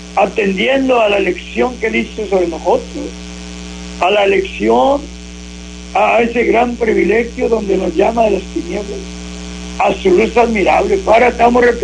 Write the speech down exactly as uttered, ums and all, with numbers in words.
atendiendo a la elección que Él hizo sobre nosotros, a la elección, a ese gran privilegio donde nos llama de las tinieblas a su luz admirable. Ahora estamos